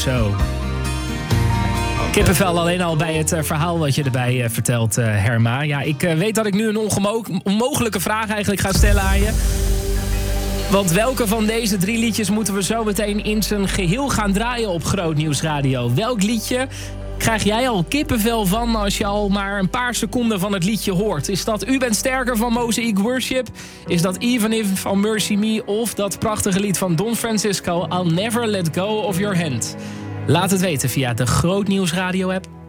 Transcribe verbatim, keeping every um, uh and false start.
Zo. Kippenvel alleen al bij het uh, verhaal wat je erbij uh, vertelt, uh, Herma. Ja, ik uh, weet dat ik nu een ongemo- onmogelijke vraag eigenlijk ga stellen aan je. Want welke van deze drie liedjes moeten we zo meteen in zijn geheel gaan draaien op Groot Nieuws Radio? Welk liedje krijg jij al kippenvel van als je al maar een paar seconden van het liedje hoort? Is dat U bent sterker van Mosaic Worship? Is dat Even If van Mercy Me? Of dat prachtige lied van Don Francisco, I'll Never Let Go of Your Hand? Laat het weten via de Groot Nieuws Radio app